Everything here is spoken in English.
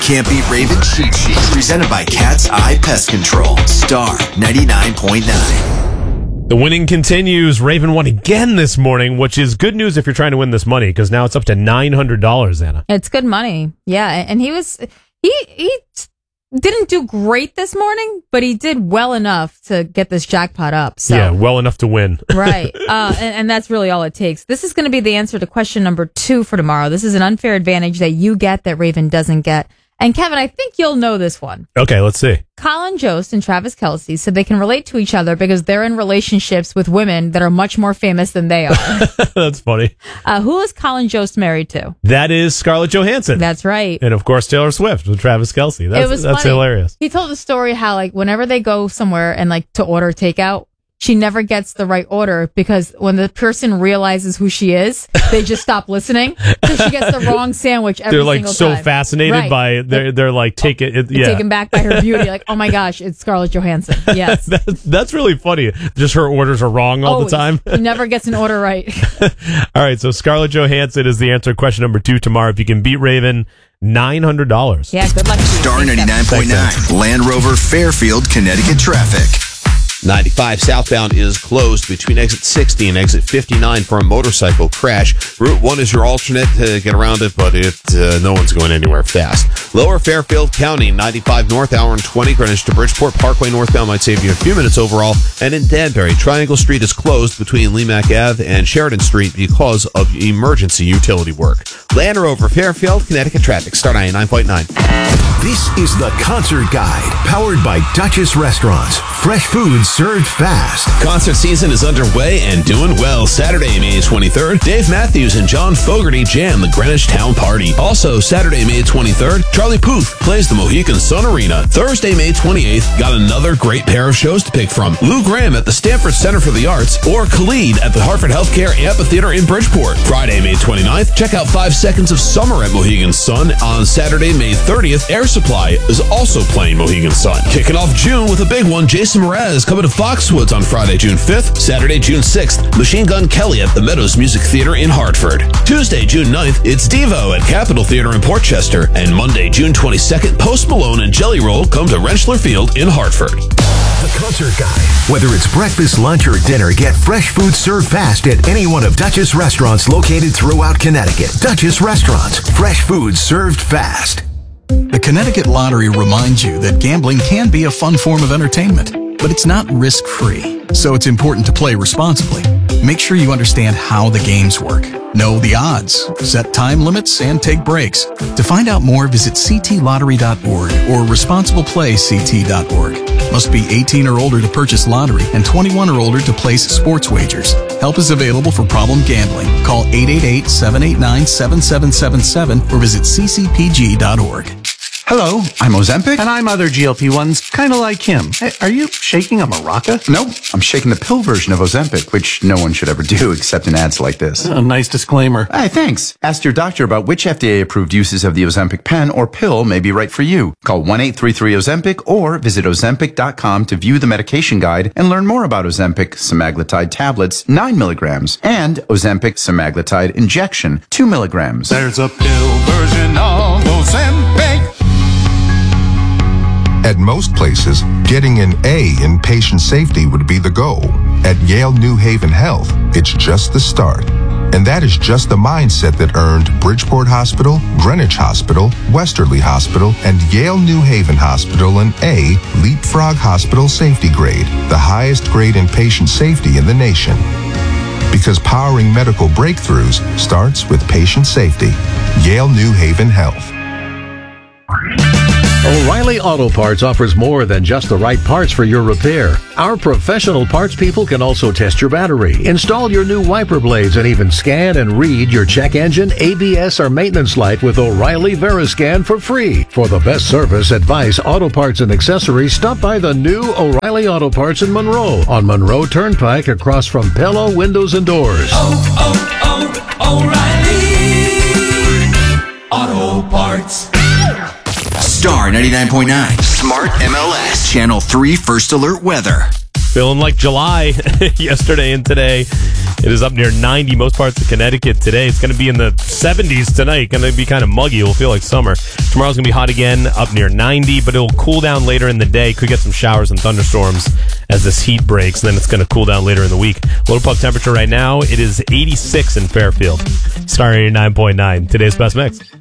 Can't Beat Raven Cheat Sheet, presented by Cat's Eye Pest Control. Star 99.9. The winning continues. Raven won again this morning, which is good news if you're trying to win this money, because now it's up to $900, Anna. It's good money. Yeah, and he didn't do great this morning, but he did well enough to get this jackpot up. So. Yeah, well enough to win. Right. And that's really all it takes. This is going to be the answer to question number 2 for tomorrow. This is an unfair advantage that you get that Raven doesn't get. And Kevin, I think you'll know this one. Okay, let's see. Colin Jost and Travis Kelce said they can relate to each other because they're in relationships with women that are much more famous than they are. That's funny. Who is Colin Jost married to? That is Scarlett Johansson. That's right. And of course, Taylor Swift with Travis Kelce. That's funny. Hilarious. He told the story how, like, whenever they go somewhere and, like, to order takeout, she never gets the right order because when the person realizes who she is, they just stop listening. So she gets the wrong sandwich every single time. They're like so fascinated by they're like taken back by her beauty. Like, oh my gosh, it's Scarlett Johansson. Yes, that's really funny. Just her orders are wrong all the time. She never gets an order right. All right, so Scarlett Johansson is the answer to question number 2 tomorrow. If you can beat Raven, $900. Yeah, good luck. Star 99.9. Land Rover Fairfield, Connecticut traffic. 95 southbound is closed between exit 60 and exit 59 for a motorcycle crash. Route 1 is your alternate to get around it, but no one's going anywhere fast. Lower Fairfield County, 95 north, hour and 20. Greenwich to Bridgeport Parkway northbound might save you a few minutes overall. And in Danbury, Triangle Street is closed between Lemak Ave and Sheridan Street because of emergency utility work. Land Rover Fairfield, Connecticut traffic. Star 99.9. This is the Concert Guide, powered by Duchess Restaurants. Fresh food served fast. Concert season is underway and doing well. Saturday, May 23rd, Dave Matthews and John Fogerty jam the Greenwich Town Party. Also, Saturday, May 23rd, Charlie Puth plays the Mohegan Sun Arena. Thursday, May 28th, got another great pair of shows to pick from. Lou Graham at the Stanford Center for the Arts or Khalid at the Hartford Healthcare Amphitheater in Bridgeport. Friday, May 29th, check out 5 Seconds of Summer at Mohegan Sun. On Saturday, May 30th, Air Supply is also playing Mohegan Sun. Kicking off June with a big one, Jason Mraz coming to Foxwoods on Friday, June 5th. Saturday, June 6th, Machine Gun Kelly at the Meadows Music Theater in Hartford. Tuesday, June 9th, it's Devo at Capitol Theater in Portchester. And Monday, June 22nd, Post Malone and Jelly Roll come to Rentschler Field in Hartford. The Concert Guide. Whether it's breakfast, lunch, or dinner, get fresh food served fast at any one of Duchess restaurants located throughout Connecticut. Duchess Restaurants. Fresh food served fast. The Connecticut Lottery reminds you that gambling can be a fun form of entertainment, but it's not risk-free, so it's important to play responsibly. Make sure you understand how the games work, know the odds, set time limits, and take breaks. To find out more, visit ctlottery.org or responsibleplayct.org. Must be 18 or older to purchase lottery and 21 or older to place sports wagers. Help is available for problem gambling. Call 888-789-7777 or visit ccpg.org. Hello, I'm Ozempic. And I'm other GLP-1s, kind of like him. Hey, are you shaking a maraca? Nope, I'm shaking the pill version of Ozempic, which no one should ever do except in ads like this. A nice disclaimer. Hey, thanks. Ask your doctor about which FDA-approved uses of the Ozempic pen or pill may be right for you. Call 1-833-OZEMPIC or visit Ozempic.com to view the medication guide and learn more about Ozempic semaglutide tablets, 9 milligrams, and Ozempic semaglutide injection, 2 milligrams. There's a pill version of Ozempic. At most places, getting an A in patient safety would be the goal. At Yale New Haven Health, it's just the start. And that is just the mindset that earned Bridgeport Hospital, Greenwich Hospital, Westerly Hospital, and Yale New Haven Hospital an A Leapfrog Hospital Safety Grade, the highest grade in patient safety in the nation. Because powering medical breakthroughs starts with patient safety. Yale New Haven Health. O'Reilly Auto Parts offers more than just the right parts for your repair. Our professional parts people can also test your battery, install your new wiper blades, and even scan and read your check engine, ABS, or maintenance light with O'Reilly Veriscan for free. For the best service, advice, auto parts, and accessories, stop by the new O'Reilly Auto Parts in Monroe on Monroe Turnpike across from Pello Windows and Doors. O'Reilly Auto Parts. Star 99.9, Smart MLS, Channel 3 First Alert Weather. Feeling like July yesterday and today. It is up near 90 most parts of Connecticut today. It's going to be in the 70s tonight. Going to be kind of muggy. It will feel like summer. Tomorrow's going to be hot again, up near 90, but it will cool down later in the day. Could get some showers and thunderstorms as this heat breaks. Then it's going to cool down later in the week. Local puck temperature right now, it is 86 in Fairfield. Star 89.9. Today's best mix.